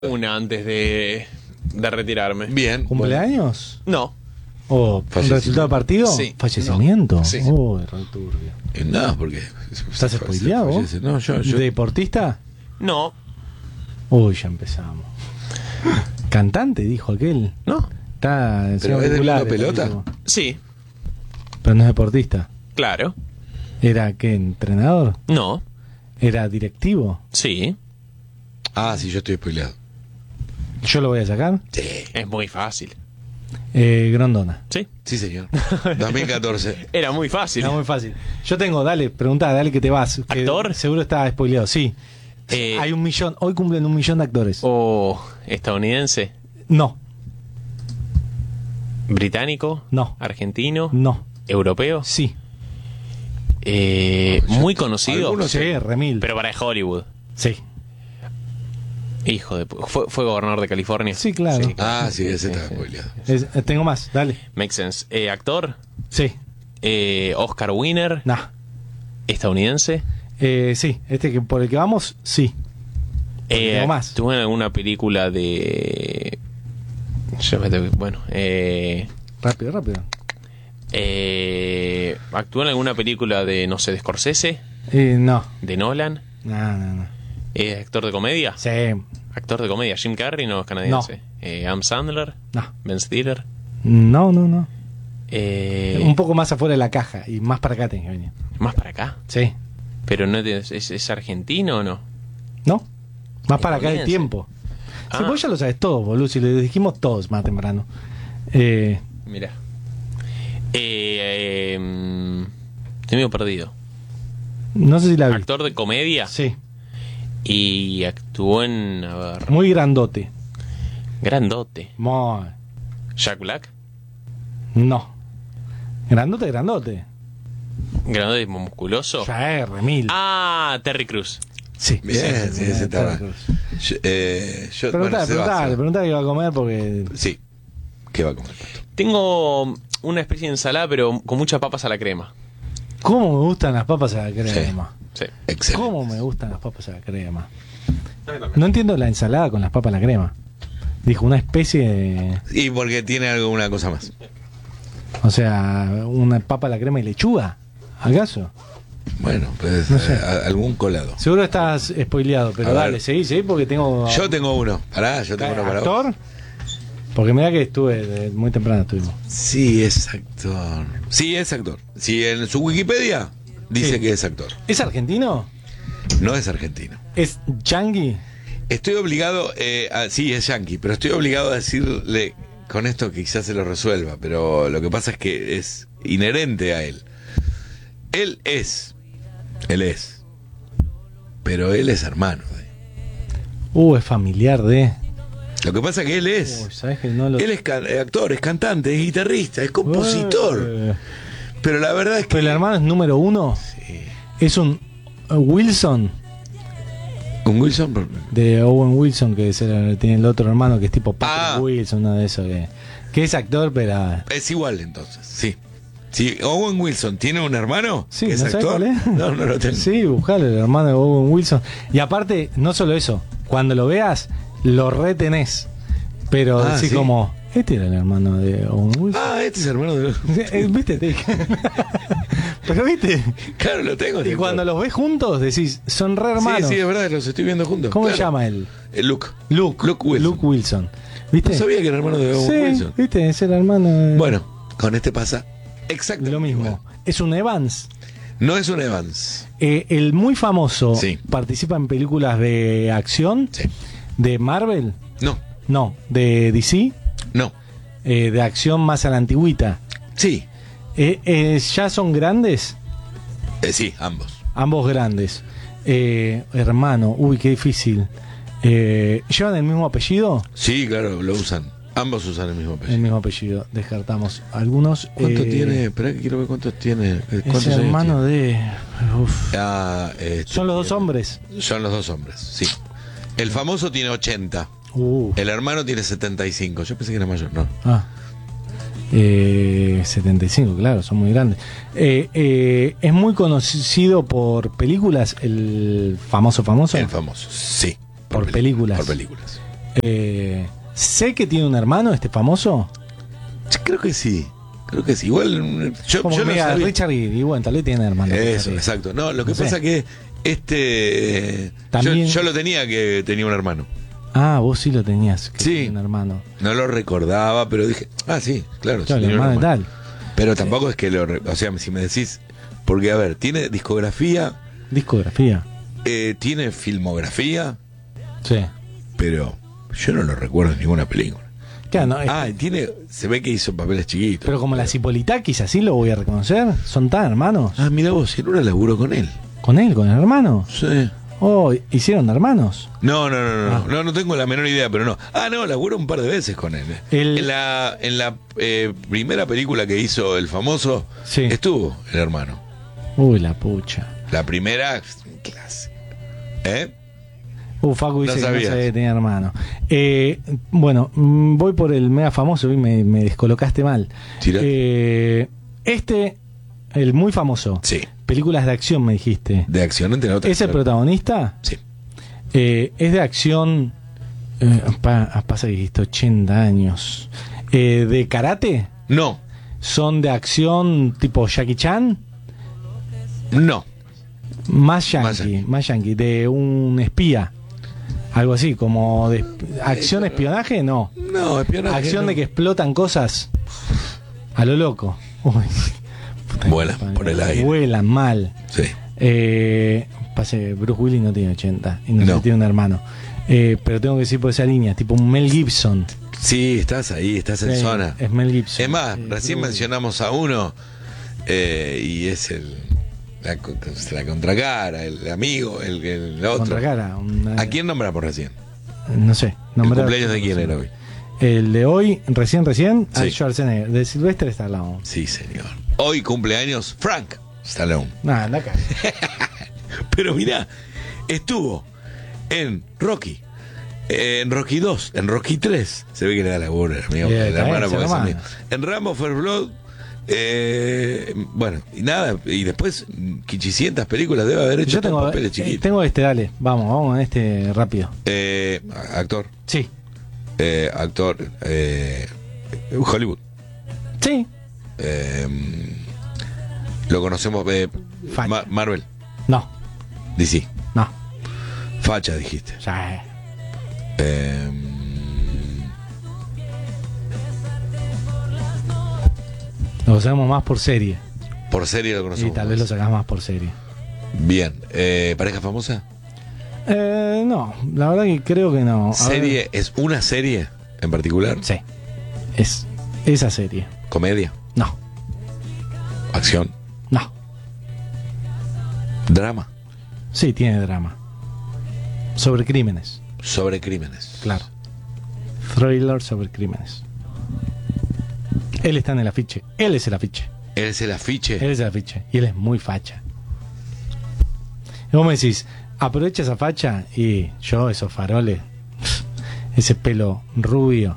Una antes de retirarme. Bien. ¿Cumpleaños? No. ¿O resultado del partido? Sí. ¿Fallecimiento? No. Sí. Uy, re turbio. No, porque... ¿Estás spoileado vos? No, yo... ¿Deportista? No. Uy, ya empezamos. ¿Cantante, dijo aquel? No. Está en ¿Pero es del popular, mundo pelota? dijo. Sí. Pero no es deportista. Claro. ¿Era qué? ¿Entrenador? No. ¿Era directivo? Sí. Ah, sí, yo estoy spoileado. ¿Yo lo voy a sacar? Sí. Es muy fácil. Grondona. Sí. Sí, señor. 2014. Era muy fácil. Era muy fácil. Yo tengo, dale, preguntá, dale que te vas. Que ¿Actor? Seguro está spoileado, sí. Hay 1 millón, hoy cumplen 1 millón de actores. O estadounidense. No, Británico. No. Argentino. no, Europeo. sí. Muy conocido. algunos- Sí, remil. Pero para Hollywood. Sí. Hijo de... Fue gobernador de California. Sí, claro. Ah, sí, ese está spoileado. Tengo más, dale. Makes sense. Actor. Sí. Oscar winner. Nah. Estadounidense. Sí, este que por el que vamos, sí. tengo más. Estuvo en alguna película de... Bueno, Rápido, rápido. actuó en alguna película de, no sé, de Scorsese, No. de Nolan. No. Actor de comedia. Sí. Actor de comedia. Jim Carrey, no es canadiense. Adam Sandler. No. Ben Stiller. No. Un Un poco más afuera de la caja y más para acá tenés que venir. más para acá. Sí. Pero no es argentino o no. ¿No? Más para acá de Estadounidense. tiempo. Sí, Ah. vos ya lo sabes todo, boludo. Si le dijimos todos más temprano. Mira. Estoy medio perdido. No sé si la vi. Actor de comedia. Sí. Y actuó en... A ver... Muy grandote. Grandote. Muy. Jack Black. No. Grandote. Grandote musculoso. Ya es, remil. Ah, Terry Crews. Sí. Bien, sí, ese estaba. Terry Yo, Preguntale qué va a comer porque... Sí. ¿Qué va a comer, Pato? Tengo una especie de ensalada, pero con muchas papas a la crema. ¿Cómo me gustan las papas a la crema? Sí. Excelente. ¿Cómo me gustan las papas a la crema? No entiendo la ensalada con las papas a la crema. Dijo, una especie de... Y porque tiene alguna cosa más. O sea, una papa a la crema y lechuga. ¿Acaso? Bueno, pues No sé. algún colado. Seguro estás spoileado, pero A dale, ver. seguí, porque tengo... Yo tengo uno. Pará, yo tengo uno para vos. ¿Actor? Porque mira que muy temprano estuvimos. Sí, es actor. Sí, es actor. Sí, en su Wikipedia dice Sí. que es actor. ¿Es argentino? No es argentino. ¿Es yanqui? Estoy obligado, sí, es yankee, pero estoy obligado a decirle con esto que quizás se lo resuelva, pero lo que pasa es que es inherente a él. Él es, pero él es hermano de. Es familiar de... Lo que pasa es que él es. ¿Sabes que no lo... Él es actor, es cantante, es guitarrista, es compositor. Pero la verdad es que... Pero el hermano es número 1. Sí. Es un Wilson ¿Un Wilson? de Owen Wilson, que tiene el otro hermano que es tipo Patrick Ah. Wilson, uno de esos que es actor, pero... Es igual entonces, sí. Si Owen Wilson tiene un hermano Sí, que es ¿no sabes actor, cuál es? no lo tengo. Sí, buscalo, el hermano de Owen Wilson. Y aparte, no solo eso, cuando lo veas, lo retenés. Pero así ¿sí? como, este era el hermano de Owen Wilson. Ah, este es hermano de... ¿Viste? Pero viste. Claro, lo tengo. Y cuando los ves juntos, decís, son re hermanos. Sí, es verdad, los estoy viendo juntos. ¿Cómo claro. se llama él? Luke. Luke Wilson. Luke Wilson. ¿Viste? No sabía que era hermano de Owen Sí, Wilson. ¿viste? Es el hermano de... Bueno, con este pasa exactamente lo mismo. igual. Es un Evans. No es un Evans. El muy famoso Sí. participa en películas de acción, Sí. de Marvel, No, no, de DC, no. de acción más a la antigüita. Sí. ¿Ya son grandes? Sí, ambos. Ambos grandes. Hermano, uy, qué difícil. ¿Llevan el mismo apellido? Sí, claro, lo usan. Ambos usan el mismo El apellido. mismo apellido. Descartamos algunos. ¿Cuánto tiene? Espera que quiero ver cuántos tiene. ¿Cuántos Es años hermano tiene? de... Uf. Son los dos hombres. Son los dos hombres, sí. El famoso tiene 80. El hermano tiene 75. Yo pensé que era mayor, no. 75, claro, son muy grandes. Es muy conocido por películas, el famoso. El famoso, sí. Por películas. Por películas. Sé que tiene un hermano, este famoso. Creo que sí. Igual yo Como lo que sabía. Richard y bueno, tal vez tiene hermano. Eso, exacto. No, lo que No sé. pasa que También- yo lo tenía que tenía un hermano. Ah, vos sí lo tenías, que Sí. tenía un hermano. No lo recordaba, pero dije, sí, claro, Claro, sí, el tenía un hermano y hermano. tal. Pero tampoco es que o sea, si me decís, porque a ver, tiene discografía, Discografía. tiene filmografía, Sí. pero yo no lo recuerdo en ninguna película. Claro, no, Y se ve que hizo papeles chiquitos. pero como las Hipolitakis, así lo voy a reconocer. Son tan hermanos. Mira vos, en una laburo con él. ¿Con él, con el hermano? Sí. Oh, ¿hicieron de hermanos? No, Ah. no tengo la menor idea, pero no. No, laburo un par de veces con él. En la primera película que hizo el famoso, Sí. estuvo el hermano. Uy, la pucha. La primera, clase. Facu dice No que no sabías. sabía que tenía hermano. Bueno, voy por el mega famoso, hoy me descolocaste mal. Tira. El muy famoso. Sí. Películas de acción, me dijiste. De acción entre otras. ¿Es el protagonista? Sí. Es de acción. Pasa que dijiste 80 años. ¿De karate? No, ¿Son de acción tipo Jackie Chan? no. Más yankee, de un espía. Algo así, como de acción espionaje, no. No, espionaje. Acción no. de que explotan cosas a lo loco. Uy, puta Vuelan que por el aire. Vuelan mal. Sí. Pase, Bruce Willis no tiene 80 y no, No. sé, tiene un hermano. Pero tengo que decir por esa línea, tipo un Mel Gibson. Sí, estás ahí, estás en Sí, zona. Es Mel Gibson. Es más, Bruce recién Willis. mencionamos a uno y es la contracara, el amigo, el otro. Contracara, ¿A quién nombramos recién? No sé. ¿El nombrar- cumpleaños de quién era hoy? El de hoy, recién, a Sí. Schwarzenegger. De Sylvester Stallone. Sí, señor. Hoy cumpleaños Frank Stallone. Nada, anda acá. Pero mirá, estuvo en Rocky, en Rocky 2, en Rocky 3. Se ve que le da la burla, amigo. Bien, El está hermano bien, porque se es lo amigo. En Rambo First Blood. Bueno, y nada, y después 500 películas debe haber hecho Yo tengo, papeles chiquitos. tengo dale, vamos a este rápido. Actor, Sí, actor, Hollywood. sí, Lo conocemos, Facha. Marvel, no, DC. no, Facha, dijiste. ya, lo sabemos más por serie. Por serie lo Y conocemos. tal vez lo sacás más por serie. Bien, ¿pareja famosa? No, la verdad que creo que no. A ¿Serie? ¿Es una serie en particular? ver. Sí, es esa serie. ¿Comedia? No, ¿Acción? no, ¿Drama? sí, tiene drama. Sobre crímenes, Sobre crímenes. claro. Thriller sobre crímenes. Él está en el afiche. Él es el afiche. ¿Él es el afiche? Él es el afiche. Y él es muy facha. Y vos me decís, aprovecha esa facha y yo, esos faroles, ese pelo rubio,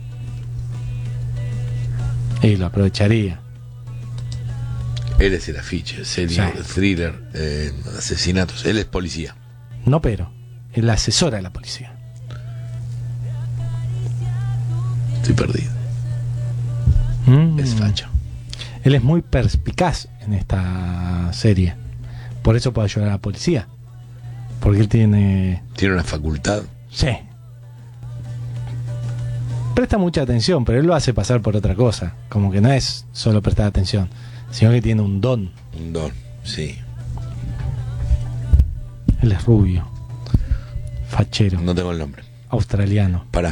y lo aprovecharía. Él es el afiche, serie, Sí. thriller, asesinatos. Él es policía. No, pero es la asesora de la policía. Estoy perdido. Es facha. Él es muy perspicaz en esta serie. Por eso puede ayudar a la policía. Porque él tiene... Tiene una facultad. Sí. Presta mucha atención, pero él lo hace pasar por otra cosa. Como que no es solo prestar atención, sino que tiene un don. Un don, sí. Él es rubio, fachero, No tengo el nombre. australiano. Pará.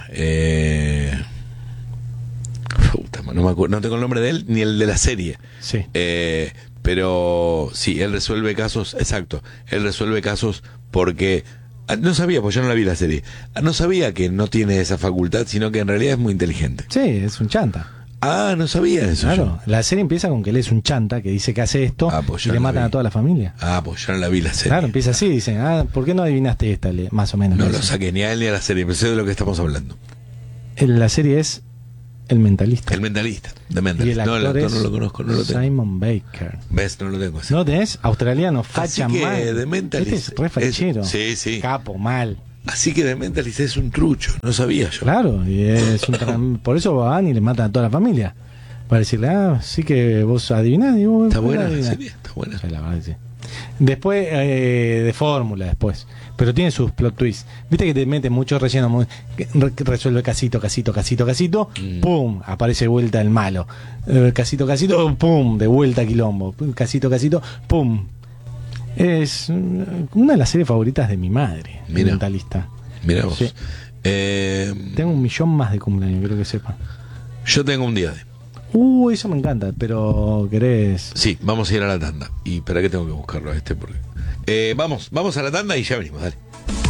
Puta, no me acuerdo. No tengo el nombre de él ni el de la serie. Sí. Pero sí, él resuelve casos, exacto. Él resuelve casos porque no sabía, pues yo no la vi la serie. No sabía que no tiene esa facultad, sino que en realidad es muy inteligente. Sí, es un chanta. No sabía eso. Claro, yo. la serie empieza con que él es un chanta que dice que hace esto Pues y yo le no matan vi. a toda la familia. Pues yo no la vi la serie. Claro, empieza así, dicen, ¿por qué no adivinaste esta? Más o menos. No le lo dicen. saqué ni a él ni a la serie, pero sé de lo que estamos hablando. La serie es El Mentalista. El mentalista, de Y el Mentalist. No, el actor actor es no lo conozco, no lo tengo. Simon Baker. ¿Ves? No lo tengo. ese. ¿No lo tenés? Australiano, Así facha que, mal. de Mentalist. Este es re fachero. Sí. Capo, mal. Así que de Mentalist es un trucho, no sabía yo. Claro, y por eso van y le matan a toda la familia. Para decirle, sí que vos adivinás. Y vos Está buena la adivinás. serie, está buena. Sí, la verdad que sí. Después, de fórmula, después. Pero tiene sus plot twists. Viste que te mete mucho relleno, que resuelve casito, pum, aparece de vuelta el malo. Casito, pum, de vuelta quilombo. Casito, pum. Es una de las series favoritas de mi madre, Mentalista. Mira vos. Sí. Tengo 1 millón más de cumpleaños, creo que sepa. Yo tengo un día de... Eso me encanta, pero querés... Sí, vamos a ir a la tanda. Y espera que tengo que buscarlo a este porque... vamos a la tanda y ya venimos, dale.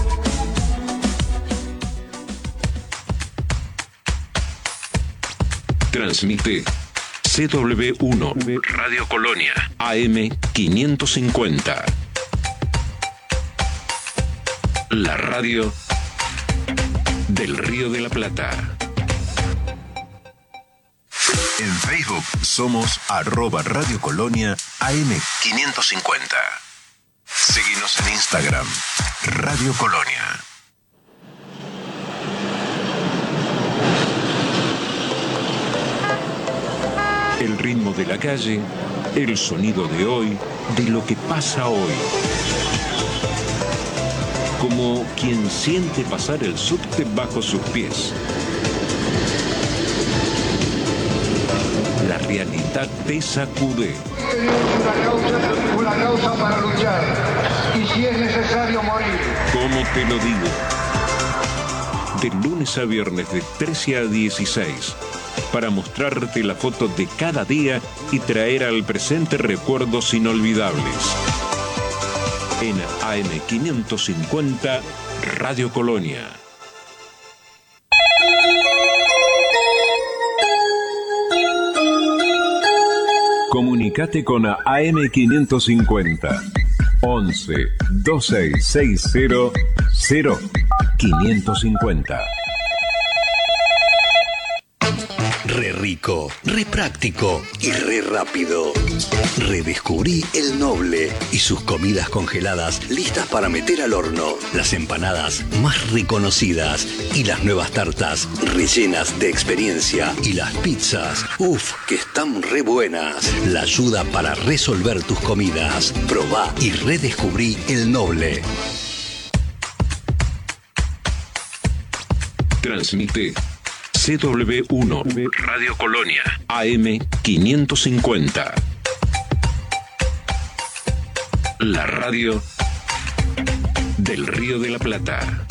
Transmite CW1 Radio Colonia AM 550. La radio del Río de la Plata. En Facebook somos @Radio Colonia AM 550. Seguinos en Instagram, Radio Colonia. El ritmo de la calle, el sonido de hoy, de lo que pasa hoy. Como quien siente pasar el subte bajo sus pies. La realidad te sacude. Una causa para luchar. Y si es necesario morir. ¿Cómo te lo digo? De lunes a viernes de 13 a 16. Para mostrarte la foto de cada día y traer al presente recuerdos inolvidables. En AM 550, Radio Colonia. Comunicate con AM 550 11 2660 0550. Re rico, re práctico y re rápido. Redescubrí El Noble y sus comidas congeladas listas para meter al horno. Las empanadas más reconocidas y las nuevas tartas rellenas de experiencia. Y las pizzas, que están re buenas. La ayuda para resolver tus comidas. Probá y redescubrí El Noble. Transmite CW1 Radio Colonia AM 550. La radio del Río de la Plata.